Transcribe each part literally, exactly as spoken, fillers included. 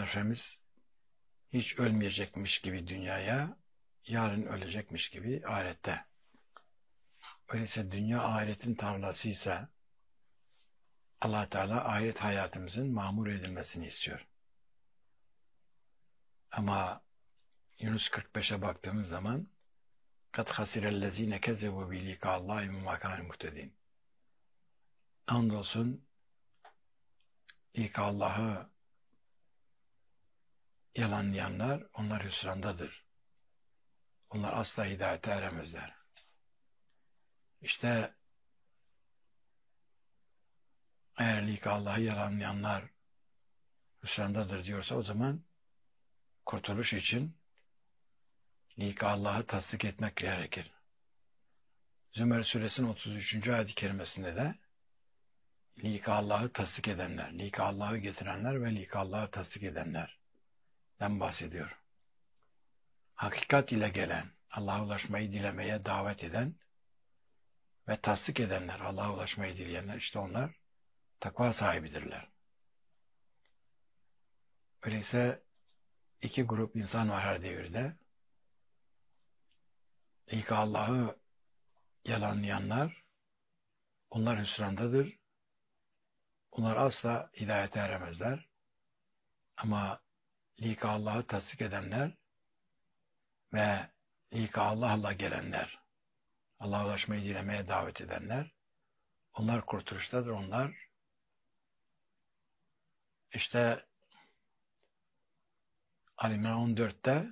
Efendimiz hiç ölmeyecekmiş gibi dünyaya, yarın ölecekmiş gibi ahirette. Öyleyse dünya ahiretin tarlasıysa Allah Teala ahiret hayatımızın mamur edilmesini istiyor. Ama Yunus kırk beşe baktığımız zaman kat hasirellezine kezebu bi likâllâhi min makâni muhtedîn. Andolsun ilk Allah'ı yalanlayanlar onlar hüsrandadır. Onlar asla hidayete eremezler. İşte eğer ilk Allah'ı yalanlayanlar hüsrandadır diyorsa o zaman kurtuluş için ilk Allah'ı tasdik etmek gerekir. Zümer suresinin otuz üçüncü ayet-i kerimesinde de ilk Allah'ı tasdik edenler, ilk Allah'ı getirenler ve ilk Allah'ı tasdik edenlerden bahsediyor. Hakikat ile gelen, Allah'a ulaşmayı dilemeye davet eden ve tasdik edenler, Allah'a ulaşmayı dileyenler, işte onlar takva sahibidirler. Öyleyse iki grup insan var her devirde. İlk Allah'ı yalanlayanlar, onlar hüsrandadır. Onlar asla hidayete eremezler. Ama ilk Allah'ı tasdik edenler ve ilk Allah'la gelenler, Allah'a ulaşmayı dilemeye davet edenler, onlar kurtuluştadır. Onlar işte Ali-İmran on dörtte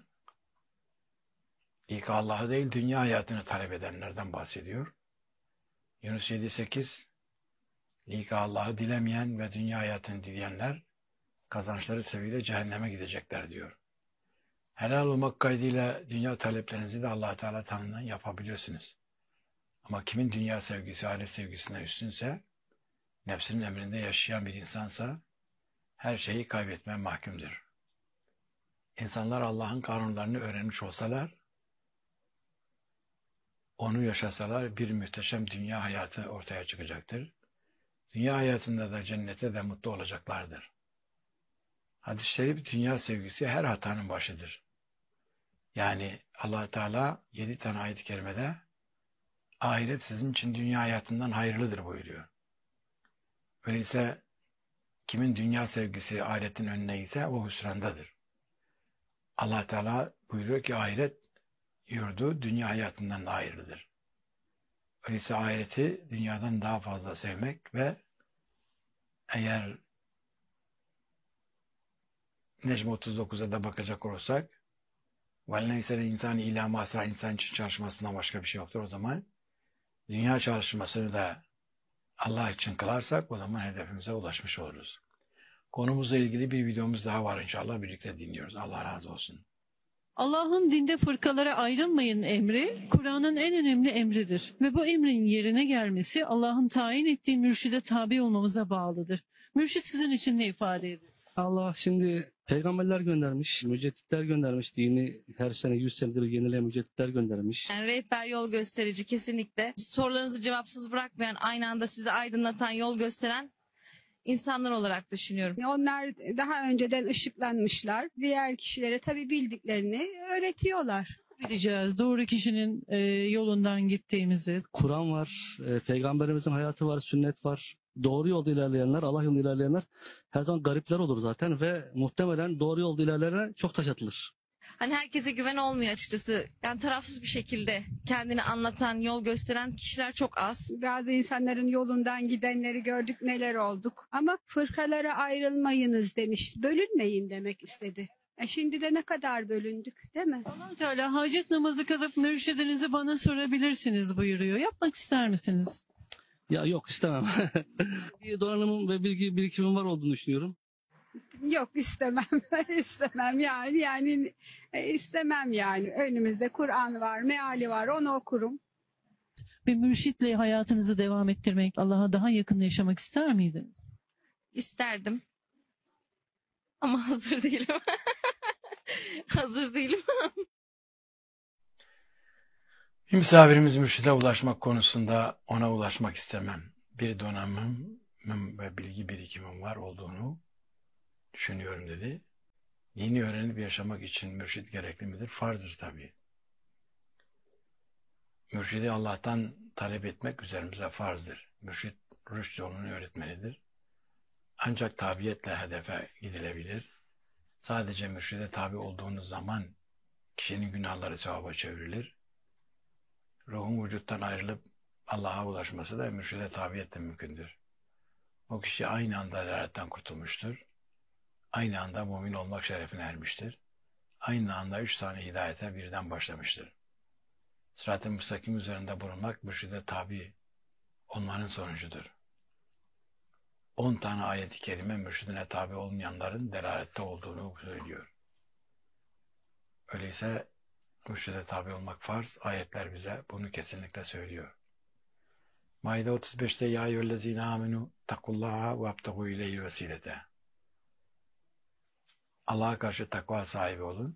ilk Allah'ı değil dünya hayatını talep edenlerden bahsediyor. Yunus yedi sekiz ilk Allah'ı dilemeyen ve dünya hayatını dileyenler kazançları sebebiyle cehenneme gidecekler diyor. Helal olmak kaydıyla dünya taleplerinizi de Allah Teala tanımından yapabilirsiniz. Ama kimin dünya sevgisi, ahiret sevgisinden üstünse, nefsinin emrinde yaşayan bir insansa her şeyi kaybetmeye mahkumdur. İnsanlar Allah'ın kanunlarını öğrenmiş olsalar, onu yaşasalar bir muhteşem dünya hayatı ortaya çıkacaktır. Dünya hayatında da cennete de mutlu olacaklardır. Hadis-i şerif dünya sevgisi her hatanın başıdır. Yani Allah Teala yedi tane ayet-i kerimede ahiret sizin için dünya hayatından hayırlıdır buyuruyor. Öyleyse kimin dünya sevgisi ahiretin önüne ise o hüsrandadır. Allah Teala buyuruyor ki ahiret yurdu dünya hayatından da hayırlıdır. Öyleyse ahireti dünyadan daha fazla sevmek ve eğer Necm otuz dokuza da bakacak olursak وَلَنَيْسَ insan ila masa insan için çalışmasından başka bir şey yoktur. O zaman dünya çalışmasını da Allah için kılarsak o zaman hedefimize ulaşmış oluruz. Konumuzla ilgili bir videomuz daha var inşallah. Birlikte dinliyoruz. Allah razı olsun. Allah'ın dinde fırkalara ayrılmayın emri, Kur'an'ın en önemli emridir. Ve bu emrin yerine gelmesi Allah'ın tayin ettiği mürşide tabi olmamıza bağlıdır. Mürşit sizin için ne ifade ediyor? Allah şimdi peygamberler göndermiş, mücedditler göndermiş, dini her sene yüz senedir yenileyen mücedditler göndermiş. Yani rehber, yol gösterici kesinlikle. Sorularınızı cevapsız bırakmayan, aynı anda sizi aydınlatan, yol gösteren insanlar olarak düşünüyorum. Onlar daha önceden ışıklanmışlar. Diğer kişilere tabii bildiklerini öğretiyorlar. Bileceğiz doğru kişinin e, yolundan gittiğimizi. Kur'an var, e, peygamberimizin hayatı var, sünnet var. Doğru yolda ilerleyenler, Allah yolunda ilerleyenler her zaman garipler olur zaten ve muhtemelen doğru yolda ilerleyenler çok taş atılır. Hani herkese güven olmuyor açıkçası. Yani tarafsız bir şekilde kendini anlatan, yol gösteren kişiler çok az. Bazı insanların yolundan gidenleri gördük, neler olduk. Ama fırkalara ayrılmayınız demiş. Bölünmeyin demek istedi. E şimdi de ne kadar bölündük, değil mi? Allah Teala hacet namazı kılıp mürşidinizi bana sorabilirsiniz buyuruyor. Yapmak ister misiniz? Ya yok istemem. Bir donanımım ve bilgi birikimim var olduğunu düşünüyorum. Yok istemem, istemem yani yani e, istemem yani. Önümüzde Kur'an var, meali var, onu okurum. Bir mürşitle hayatınızı devam ettirmek, Allah'a daha yakın yaşamak ister miydiniz? İsterdim. Ama hazır değilim. Hazır değilim. Bir misafirimiz mürşide ulaşmak konusunda ona ulaşmak istemem. Bir donanımım ve bilgi birikimim var olduğunu düşünüyorum dedi. Dini öğrenip yaşamak için mürşit gerekli midir? Farzdır tabii. Mürşidi Allah'tan talep etmek üzerimize farzdır. Mürşit rüşt yolunu öğretmelidir. Ancak tabiyetle hedefe gidilebilir. Sadece mürşide tabi olduğunuz zaman kişinin günahları sevaba çevrilir. Ruhun vücuttan ayrılıp Allah'a ulaşması da mürşide tabiyetle mümkündür. O kişi aynı anda delaletten kurtulmuştur. Aynı anda mümin olmak şerefine ermiştir. Aynı anda üç tane hidayete birden başlamıştır. Sırat-ı müstakim üzerinde bulunmak mürşide tabi olmanın sonucudur. On tane ayet-i kerime mürşidine tabi olmayanların delalette olduğunu söylüyor. Öyleyse mürşide tabi olmak farz. Ayetler bize bunu kesinlikle söylüyor. Maide otuz beşte ya eyyühellezine amenu takullaha ve abtagu ileyhi vesilete. Allah'a karşı takva sahibi olun.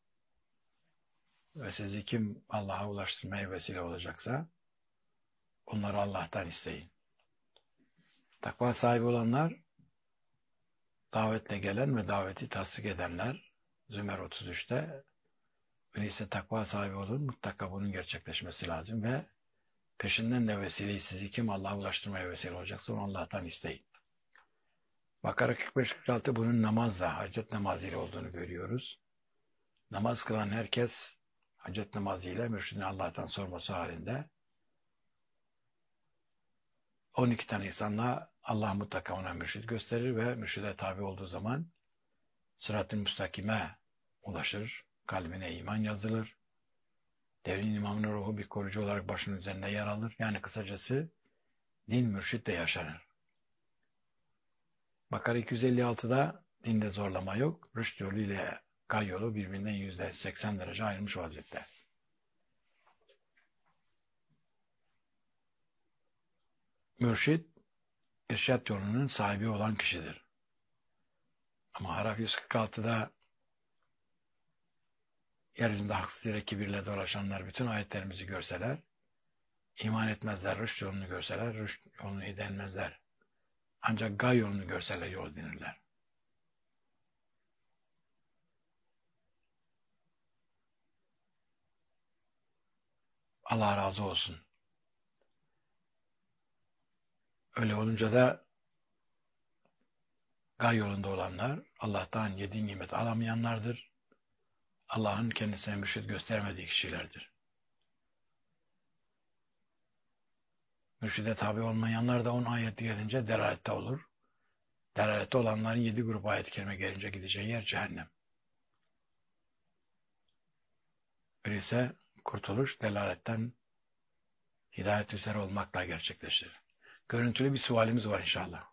Ve sizi kim Allah'a ulaştırmaya vesile olacaksa onları Allah'tan isteyin. Takva sahibi olanlar davetle gelen ve daveti tasdik edenler. Zümer otuz üçte öyleyse takva sahibi olun. Mutlaka bunun gerçekleşmesi lazım ve peşinden de vesileyi sizi kim Allah'a ulaştırmaya vesile olacaksa onu Allah'tan isteyin. Bakara kırk beş kırk altı bunun namazla, hacet namazıyla olduğunu görüyoruz. Namaz kılan herkes hacet namazıyla mürşidini Allah'tan sorması halinde on iki tane insanla Allah mutlaka ona mürşid gösterir ve mürşide tabi olduğu zaman sırat-ı müstakime ulaşır, kalbine iman yazılır. Devrin imamının ruhu bir koruyucu olarak başının üzerinde yer alır. Yani kısacası din mürşitle yaşanır. Bakara iki yüz elli altıda dinde zorlama yok. Rüşt yolu ile gay yolu birbirinden yüzde seksen derece ayrılmış vaziyette. Mürşid, irşad yolunun sahibi olan kişidir. Ama Araf yüz kırk altıda yeryüzünde haksız yere kibirle dolaşanlar bütün ayetlerimizi görseler, iman etmezler, rüşt yolunu görseler, rüşt yolunu edinmezler. Ancak gay yolunu görseler yol denirler. Allah razı olsun. Öyle olunca da gay yolunda olanlar Allah'tan yedi nimet alamayanlardır. Allah'ın kendisine mürşid göstermediği kişilerdir. Mürşide tabi olmayanlar da on ayet gelince delalette olur. Delalette olanların yedi grup ayet-i kerime gelince gideceği yer cehennem. Öyleyse kurtuluş delaletten hidayet üzere olmakla gerçekleşir. Görüntülü bir sualimiz var inşallah.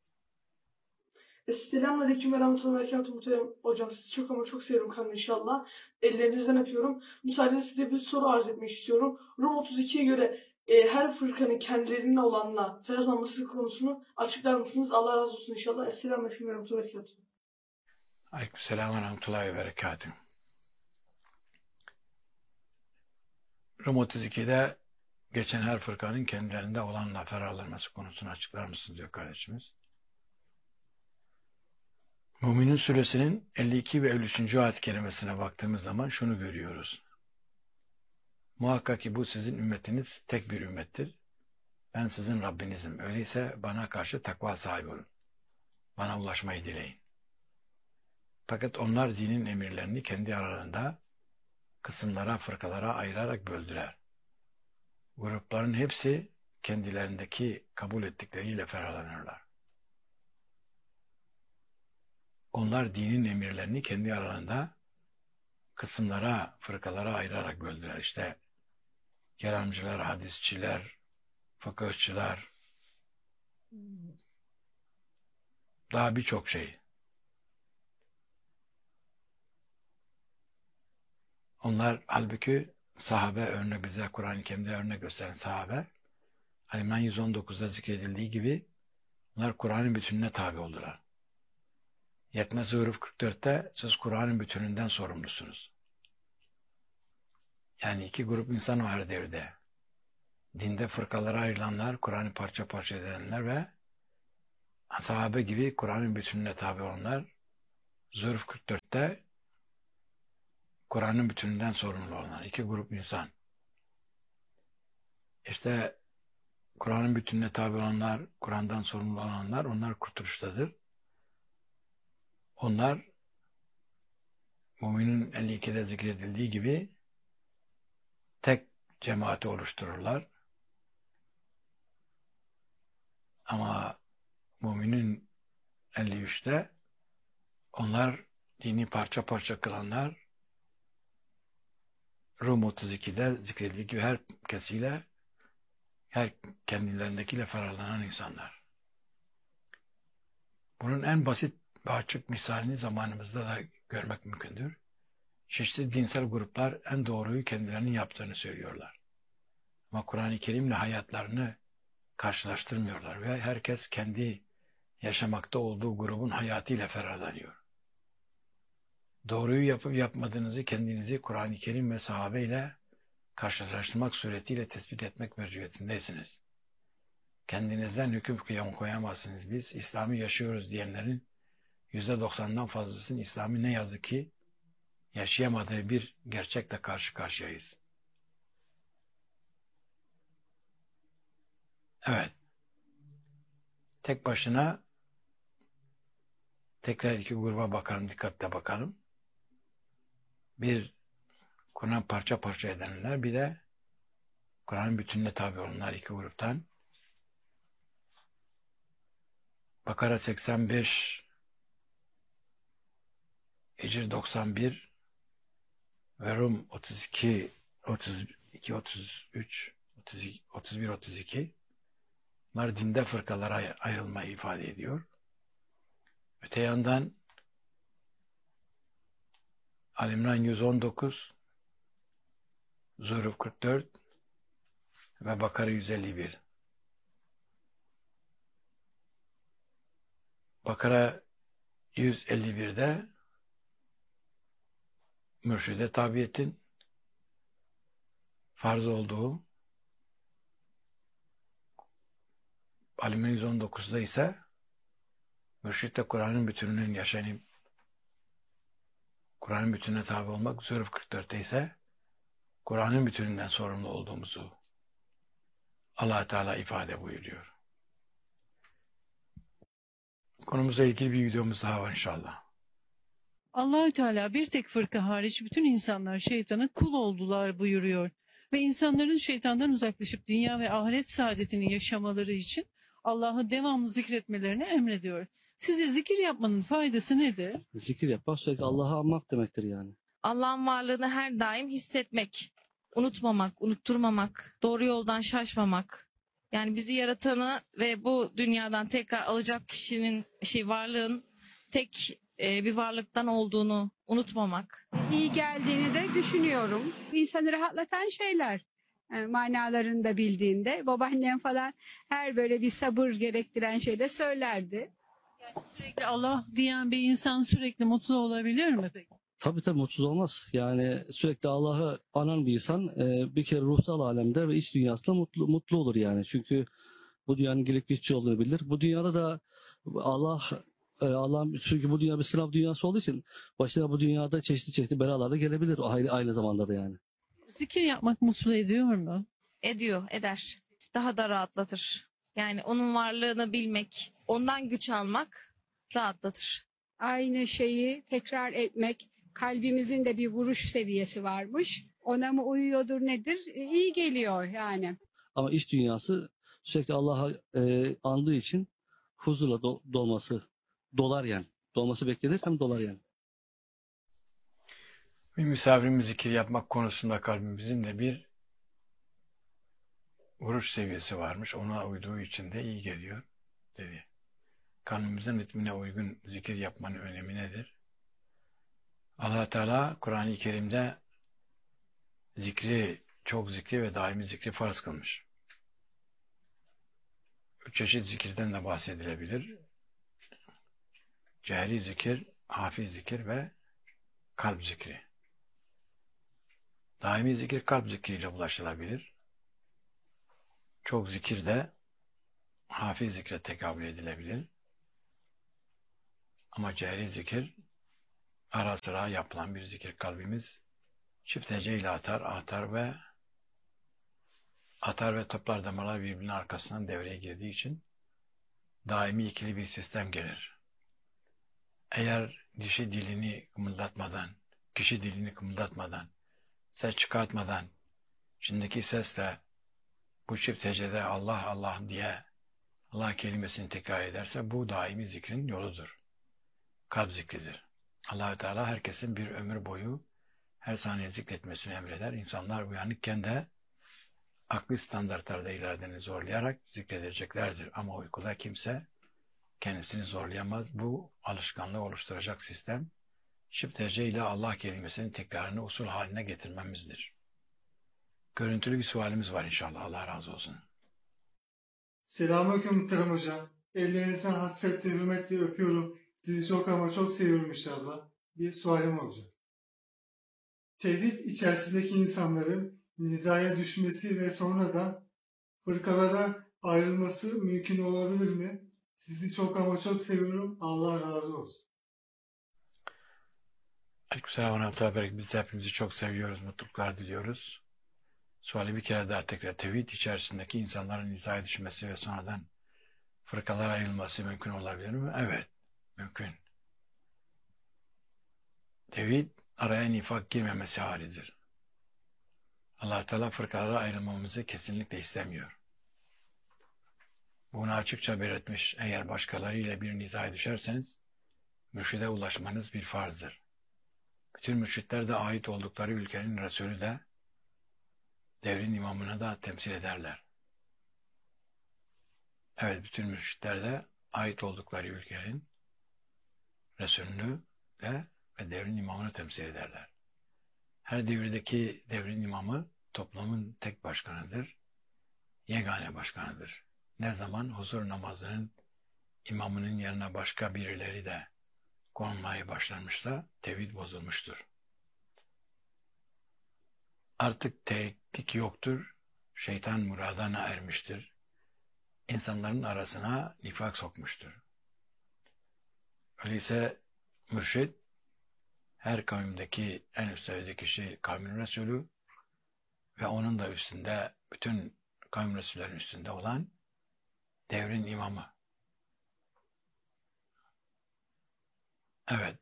Esselamu Aleyküm ve Rahmetullahi ve Berekatuhu muhterem hocam. Sizi çok ama çok seviyorum kanım inşallah. Ellerinizden öpüyorum. Müsaadenizle size bir soru arz etmek istiyorum. Rum otuz ikiye göre e, her fırkanın kendilerine olanla ferahlanması konusunu açıklar mısınız? Allah razı olsun inşallah. Esselamu Aleyküm ve Rahmetullahi ve Berekatuhu. Aleykümselam ve Rahmetullahi ve Berekatuhu. Rum otuz ikide geçen her fırkanın kendilerinde olanla ferahlanması konusunu açıklar mısınız diyor kardeşimiz. Müminun suresinin elli iki ve elli üçüncü ayet kelimesine baktığımız zaman şunu görüyoruz. Muhakkak ki bu sizin ümmetiniz tek bir ümmettir. Ben sizin Rabbinizim. Öyleyse bana karşı takva sahibi olun. Bana ulaşmayı dileyin. Fakat onlar dinin emirlerini kendi aralarında kısımlara, fırkalara ayırarak böldüler. Grupların hepsi kendilerindeki kabul ettikleriyle ferahlanırlar. Onlar dinin emirlerini kendi aralarında kısımlara, fırkalara ayırarak böldüler. İşte kelamcılar, hadisçiler, fıkıhçılar, daha birçok şey. Onlar halbuki sahabe örnek bize Kur'an-ı Kerim'de örnek gösteren sahabe, Ali yüz on dokuzda zikredildiği gibi onlar Kur'an'ın bütününe tabi oldular. Yetmez Huruf kırk dörtte siz Kur'an'ın bütününden sorumlusunuz. Yani iki grup insan var devrede. Dinde fırkalara ayrılanlar, Kur'an'ı parça parça edenler ve sahabe gibi Kur'an'ın bütününe tabi olanlar Züruf kırk dörtte Kur'an'ın bütününden sorumlu olan iki grup insan. İşte Kur'an'ın bütününe tabi olanlar, Kur'an'dan sorumlu olanlar, onlar kurtuluştadır. Onlar Müminun elli ikide zikredildiği gibi tek cemaati oluştururlar. Ama Müminun elli üçte onlar dini parça parça kılanlar, Rum otuz ikide zikredildiği gibi herkesiyle, her kendilerindekiyle ferahlanan insanlar. Bunun en basit ve açık misalini zamanımızda da görmek mümkündür. Çeşitli dinsel gruplar en doğruyu kendilerinin yaptığını söylüyorlar. Ama Kur'an-ı Kerim'le hayatlarını karşılaştırmıyorlar ve herkes kendi yaşamakta olduğu grubun hayatıyla ferahlanıyor. Doğruyu yapıp yapmadığınızı kendinizi Kur'an-ı Kerim ve sahabe ile karşılaştırmak suretiyle tespit etmek mecburiyetindesiniz. Kendinizden hüküm koyamazsınız. Biz İslam'ı yaşıyoruz diyenlerin yüzde doksandan fazlasının İslam'ı ne yazık ki yaşayamadığı bir gerçekle karşı karşıyayız. Evet. Tek başına tekrar iki gruba bakalım, dikkatle bakalım. Bir, Kur'an parça parça edenler, bir de Kur'an'ın bütününe tabi olanlar iki gruptan. Bakara seksen beş, Hicr doksan bir ve Rum otuz iki, otuz iki, otuz üç, otuz bir, otuz iki. Bunlar dinde fırkalara ayrılmayı ifade ediyor. Öte yandan Ali-İmran yüz on dokuz, Zuhruf kırk dört ve Bakara yüz elli bir. Bakara yüz elli birde mürşide tabiyetin farz olduğu, Ali-İmran yüz on dokuzda ise mürşitte Kur'an'ın bütününün yaşanıp Kur'an'ın bütününe tabi olmak, Zuhruf kırk dörtte ise Kur'an'ın bütününden sorumlu olduğumuzu Allah Teala ifade buyuruyor. Konumuzla ilgili bir videomuz daha var inşallah. Allahü Teala bir tek fırka hariç bütün insanlar şeytana kul oldular buyuruyor. Ve insanların şeytandan uzaklaşıp dünya ve ahiret saadetini yaşamaları için Allah'ı devamlı zikretmelerini emrediyor. Size zikir yapmanın faydası nedir? Zikir yapmak sürekli Allah'ı anmak demektir yani. Allah'ın varlığını her daim hissetmek, unutmamak, unutturmamak, doğru yoldan şaşmamak. Yani bizi yaratanı ve bu dünyadan tekrar alacak kişinin şey varlığın tek e, bir varlıktan olduğunu unutmamak. İyi geldiğini de düşünüyorum. İnsanı rahatlatan şeyler. Yani manalarını da bildiğinde. Babaannem falan her böyle bir sabır gerektiren şey de söylerdi. Sürekli Allah diyen bir insan sürekli mutlu olabilir mi peki? Tabii tabii mutsuz olmaz. Yani sürekli Allah'ı anan bir insan e, bir kere ruhsal alemde ve iç dünyasında mutlu, mutlu olur yani. Çünkü bu dünyanın gelip geçici olduğunu bilir. Bu dünyada da Allah e, Allah çünkü bu dünya bir sınav dünyası olduğu için başına bu dünyada çeşitli çeşitli belalar da gelebilir aynı, aynı zamanda da yani. Zikir yapmak mutlu ediyor mu? Ediyor, eder. Daha da rahatlatır. Yani onun varlığını bilmek, ondan güç almak rahatlatır. Aynı şeyi tekrar etmek, kalbimizin de bir vuruş seviyesi varmış. Ona mı uyuyordur nedir? E, İyi geliyor yani. Ama iç dünyası sürekli Allah'a e, andığı için huzurla do- dolması, dolar yani. Dolması beklenir hem dolar yani. Bir misafirimiz zikir yapmak konusunda kalbimizin de bir vuruş seviyesi varmış. Ona uyduğu için de iyi geliyor dedi. Kalbimizin ritmine uygun zikir yapmanın önemi nedir? Allah Teala Kur'an-ı Kerim'de zikri, çok zikri ve daimi zikri farz kılmış. Üç çeşit zikirden de bahsedilebilir. Cehri zikir, hafi zikir ve kalp zikri. Daimi zikir kalp zikriyle ulaşılabilir. Çok zikir de hafi zikre tekabül edilebilir. Ama cehri zikir ara sıra yapılan bir zikir kalbimiz çift hece ile atar, atar ve atar ve toplar damarlar birbirinin arkasından devreye girdiği için daimi ikili bir sistem gelir. Eğer dişi dilini kımıldatmadan, kişi dilini kımıldatmadan, ses çıkartmadan, içindeki sesle bu çift hecede Allah Allah diye Allah kelimesini tekrar ederse bu daimi zikrin yoludur. Kalp zikridir. Allah-u Teala herkesin bir ömür boyu her saniye zikretmesini emreder. İnsanlar uyanıkken de akli standartlarda iradeni zorlayarak zikredeceklerdir. Ama uykuda kimse kendisini zorlayamaz. Bu alışkanlığı oluşturacak sistem çift hece ile Allah kelimesinin tekrarını usul haline getirmemizdir. Görüntülü bir sualimiz var inşallah. Allah razı olsun. Selamünaleyküm muhterem hocam. Ellerinizden hasretle, hürmetle öpüyorum. Sizi çok ama çok seviyorum inşallah. Bir sualim olacak. Tevhid içerisindeki insanların nizaya düşmesi ve sonradan fırkalara ayrılması mümkün olabilir mi? Sizi çok ama çok seviyorum. Allah razı olsun. Aleykümselam ve rahmetullahi. Biz hepinizi çok seviyoruz, mutluluklar diliyoruz. Suali bir kere daha tekrar. Tevhid içerisindeki insanların nizaya düşmesi ve sonradan fırkalara ayrılması mümkün olabilir mi? Evet, mümkün. Tevhid araya nifak girmemesi halidir. Allah Teala fırkalara ayrılmamızı kesinlikle istemiyor. Bunu açıkça belirtmiş. Eğer başkalarıyla bir nizaya düşerseniz mürşide ulaşmanız bir farzdır. Bütün mürşitler de ait oldukları ülkenin Resulü de devrin imamını da temsil ederler. Evet, bütün mürşitler de ait oldukları ülkenin Resulünü de ve devrin imamını temsil ederler. Her devirdeki devrin imamı toplumun tek başkanıdır, yegane başkanıdır. Ne zaman huzur namazının imamının yerine başka birileri de konulmaya başlanmışsa tevhid bozulmuştur. Artık teklik yoktur, şeytan muradına ermiştir. İnsanların arasına nifak sokmuştur. Öyleyse mürşid, her kavimdeki en üst seviyedeki kişi kavmin Resulü ve onun da üstünde, bütün kavim Resullerin üstünde olan devrin imamı. Evet.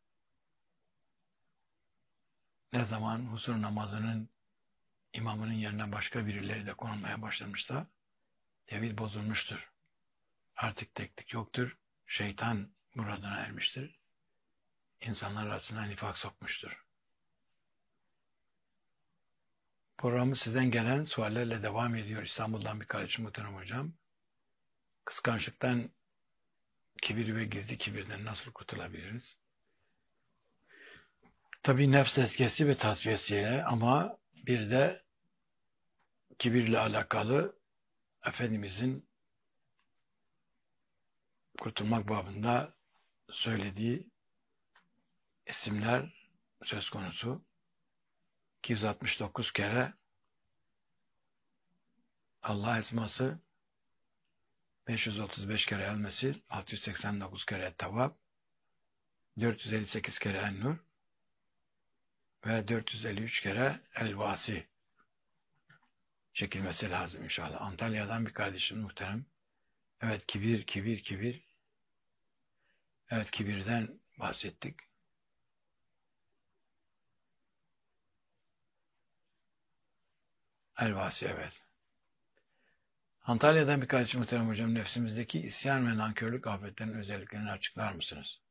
Ne zaman huzur namazının imamının yerine başka birileri de konulmaya başlamışsa tevhid bozulmuştur. Artık teklik yoktur. Şeytan muradına ermiştir. İnsanlar arasına nifak sokmuştur. Programı sizden gelen suallerle devam ediyor. İstanbul'dan bir kardeşim muhterem hocam. Kıskançlıktan, kibir ve gizli kibirden nasıl kurtulabiliriz? Tabii nefs tezkiyesi ve tasfiyesiyle, ama bir de kibirle alakalı Efendimizin kurtulmak babında söylediği isimler söz konusu. iki yüz altmış dokuz kere Allah esması, beş yüz otuz beş kere El-Mesih, altı yüz seksen dokuz kere Tevvab, dört yüz elli sekiz kere En-Nur ve dört yüz elli üç kere El-Vasi çekilmesi lazım inşallah. Antalya'dan bir kardeşim muhterem. Evet, kibir, kibir, kibir. Evet, kibirden bahsettik. El-Vasi, evet. Antalya'dan bir kardeşim muhterem hocam, nefsimizdeki isyan ve nankörlük afetlerinin özelliklerini açıklar mısınız?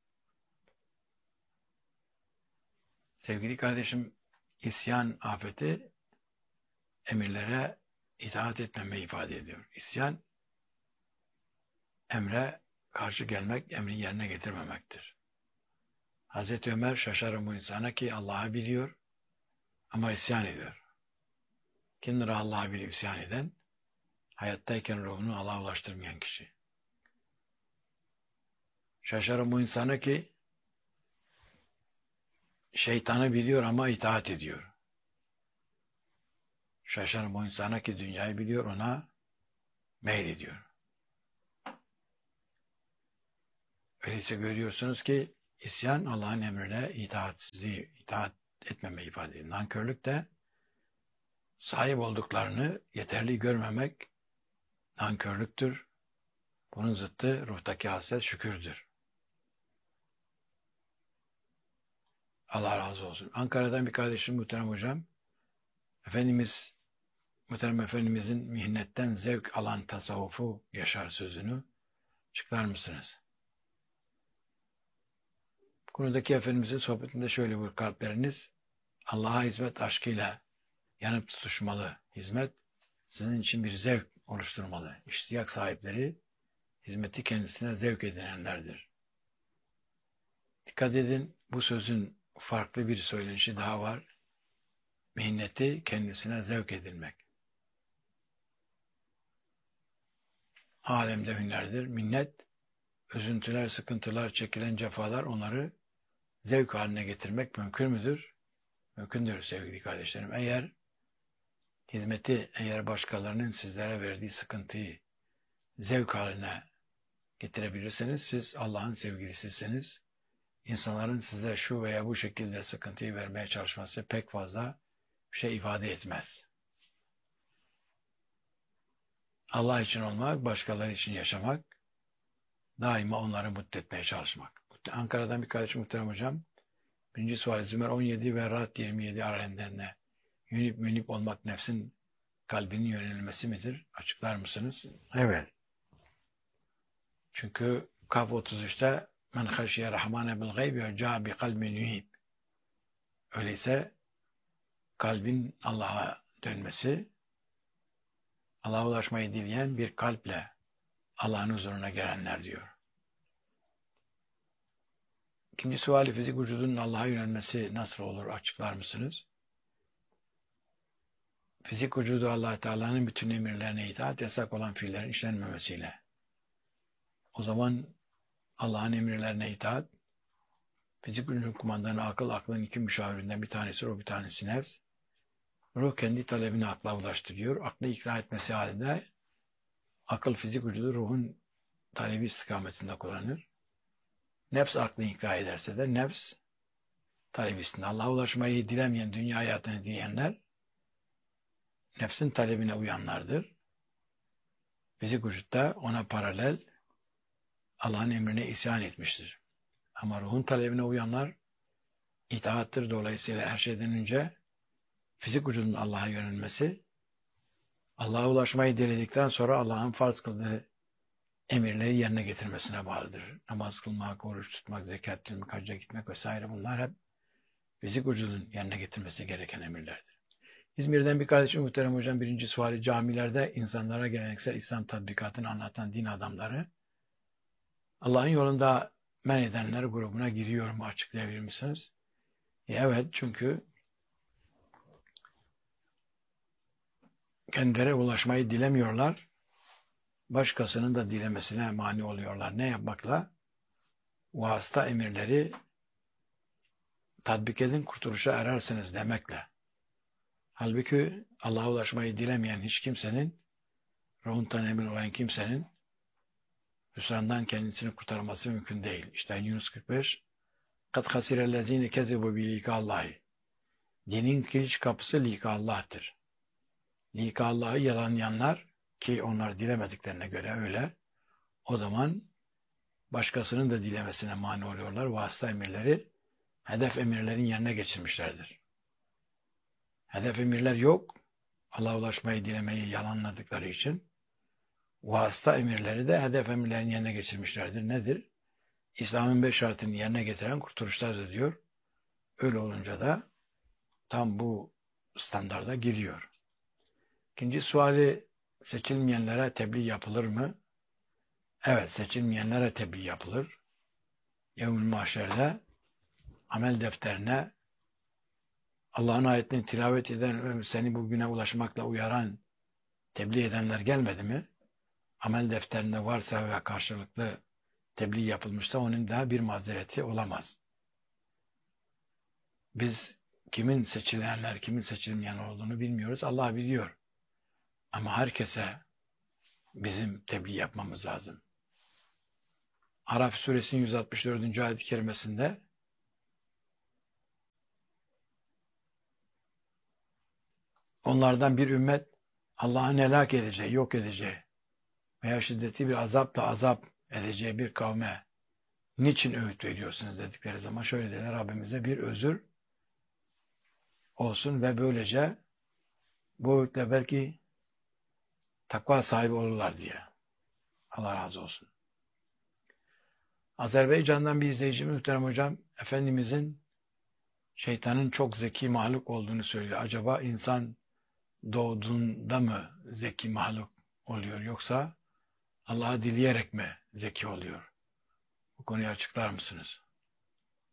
Sevgili kardeşim, isyan afeti emirlere itaat etmemeyi ifade ediyor. İsyan, emre karşı gelmek, emri yerine getirmemektir. Hazreti Ömer, şaşarım bu insana ki Allah'ı biliyor ama isyan ediyor. Kimdir Allah'ı bilip isyan eden? Hayattayken ruhunu Allah'a ulaştırmayan kişi. Şaşarım bu insana ki şeytanı biliyor ama itaat ediyor. Şaşarım o insana ki dünyayı biliyor, ona meylediyor. Öyleyse görüyorsunuz ki İsyan Allah'ın emrine itaatsizliği, itaat etmeme ifade ediyor. Nankörlük de sahip olduklarını yeterli görmemek nankörlüktür. Bunun zıttı ruhtaki hasret şükürdür. Allah razı olsun. Ankara'dan bir kardeşim muhterem hocam, Efendimiz, muhterem Efendimizin mihnetten zevk alan tasavvufu yaşar sözünü açıklar mısınız? Bu konudaki Efendimizin sohbetinde şöyle buyur: kalpleriniz Allah'a hizmet aşkıyla yanıp tutuşmalı. Hizmet sizin için bir zevk oluşturmalı. İştiyak sahipleri hizmeti kendisine zevk edinenlerdir. Dikkat edin, bu sözün farklı bir söylenişi daha var. Minneti kendisine zevk edinmek. Alemde hünerdir. Minnet, üzüntüler, sıkıntılar, çekilen cefalar, onları zevk haline getirmek mümkün müdür? Mümkündür sevgili kardeşlerim. Eğer hizmeti, eğer başkalarının sizlere verdiği sıkıntıyı zevk haline getirebilirseniz, siz Allah'ın sevgilisisiniz. İnsanların size şu veya bu şekilde sıkıntıyı vermeye çalışması pek fazla bir şey ifade etmez. Allah için olmak, başkaları için yaşamak, daima onları mutlu etmeye çalışmak. Ankara'dan bir kardeşim muhterem hocam, birinci sual Zümer on yedi ve Rahat yirmi yedi aralarında yünip münip olmak nefsin kalbinin yönelmesi midir? Açıklar mısınız? Evet. Çünkü Kaf otuz üçte men haşiye rahmane bil gaybi ve ca bi kalbin yuhib. Öyleyse kalbin Allah'a dönmesi, Allah'a ulaşmayı dileyen bir kalple Allah'ın huzuruna gelenler diyor. İkinci suali, fizik vücudunun Allah'a yönelmesi nasıl olur? Açıklar mısınız? Fizik vücudu Allah Teala'nın bütün emirlerine itaat, yasak olan fiillerin işlenmemesiyle. O zaman Allah'ın emirlerine itaat, fizik vücudun kumandanı akıl, aklın iki müşavirinden bir tanesi ruh, bir tanesi nefs. Ruh kendi talebini akla ulaştırıyor. Aklı ikna etmesi halinde akıl fizik vücudu ruhun talebi istikametinde kullanır. Nefs aklı ikna ederse de nefs talebisinde. Allah'a ulaşmayı dilemeyen, dünya hayatını dileyenler nefsin talebine uyanlardır. Fizik vücutta ona paralel Allah'ın emrine isyan etmiştir. Ama ruhun talebine uyanlar itaattır. Dolayısıyla her şeyden önce fizik vücudun Allah'a yönelmesi, Allah'a ulaşmayı diledikten sonra Allah'ın farz kıldığı emirleri yerine getirmesine bağlıdır. Namaz kılmak, oruç tutmak, zekat vermek, hacca gitmek vesaire, bunlar hep fizik vücudun yerine getirmesi gereken emirlerdir. İzmir'den bir kardeşim muhterem hocam, birinci suali, camilerde insanlara geleneksel İslam tatbikatını anlatan din adamları Allah'ın yolunda men edenler grubuna giriyor mu? Açıklayabilir misiniz? E evet, çünkü kendileri ulaşmayı dilemiyorlar. Başkasının da dilemesine mani oluyorlar. Ne yapmakla? Vasıta emirleri tatbik edin, kurtuluşa erersiniz demekle. Halbuki Allah'a ulaşmayı dilemeyen hiç kimsenin, ruhundan emin olan kimsenin hüsrandan kendisini kurtarması mümkün değil. İşte Yunus kırk beş قَدْ خَسِرَ الَّذ۪ينَ كَذِبُوا بِلِيكَ اللّٰهِ Dinin kiliç kapısı lika Allah'tır. Lika Allah'ı yalanlayanlar, ki onlar dilemediklerine göre öyle, o zaman başkasının da dilemesine mani oluyorlar. Vasıta emirleri hedef emirlerin yerine geçirmişlerdir. Hedef emirler yok. Allah'a ulaşmayı dilemeyi yalanladıkları için vasıta emirleri de hedef emirlerin yerine geçirmişlerdir. Nedir? İslam'ın beş şartını yerine getiren kurtuluşlardır diyor. Öyle olunca da tam bu standarda giriyor. İkinci suali, seçilmeyenlere tebliğ yapılır mı? Evet, seçilmeyenlere tebliğ yapılır. Yevmül Mahşer'de amel defterine Allah'ın ayetini tilavet eden ve seni bugüne ulaşmakla uyaran, tebliğ edenler gelmedi mi? Amel defterinde varsa ve karşılıklı tebliğ yapılmışsa onun da bir mazereti olamaz. Biz kimin seçilenler, kimin seçilmeyen olduğunu bilmiyoruz. Allah biliyor. Ama herkese bizim tebliğ yapmamız lazım. Araf suresinin yüz altmış dördüncü ayet-i kerimesinde onlardan bir ümmet Allah'ın helak edeceği, yok edeceği veya şiddetli bir azapla azap edeceği bir kavme niçin öğüt veriyorsunuz dedikleri zaman şöyle dediler: Rabbimize bir özür olsun ve böylece bu öğütle belki takva sahibi olurlar diye. Allah razı olsun. Azerbaycan'dan bir izleyicimiz muhterem hocam, Efendimizin şeytanın çok zeki mahluk olduğunu söylüyor. Acaba insan doğduğunda mı zeki mahluk oluyor yoksa Allah'ı dileyerek mi zeki oluyor? Bu konuyu açıklar mısınız?